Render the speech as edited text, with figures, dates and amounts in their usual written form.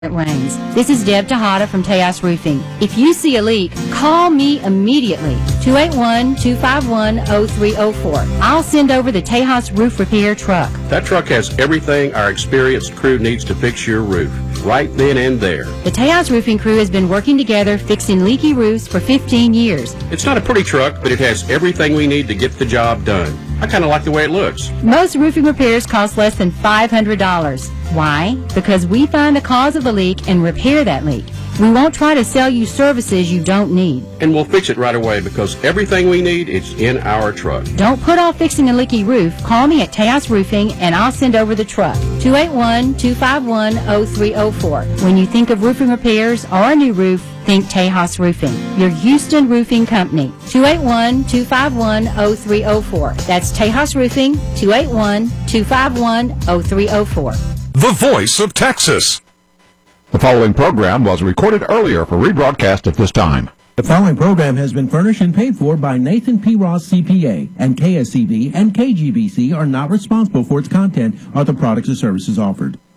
It rains. This is Deb Tejada from Tejas Roofing. If you see a leak, call me immediately. 281-251-0304. I'll send over the Tejas Roof Repair truck. That truck has everything our experienced crew needs to fix your roof, right then and there. The Tejas Roofing crew has been working together fixing leaky roofs for 15 years. It's not a pretty truck, but it has everything we need to get the job done. I kind of like the way it looks. Most roofing repairs cost less than $500. Why? Because we find the cause of the leak and repair that leak. We won't try to sell you services you don't need. And we'll fix it right away because everything we need is in our truck. Don't put off fixing a leaky roof. Call me at Tejas Roofing and I'll send over the truck. 281-251-0304. When you think of roofing repairs or a new roof, think Tejas Roofing, your Houston roofing company. 281-251-0304. That's Tejas Roofing, 281-251-0304. The voice of Texas. The following program was recorded earlier for rebroadcast at this time. The following program has been furnished and paid for by Nathan P. Ross CPA, and KSCB and KGBC are not responsible for its content or the products or services offered.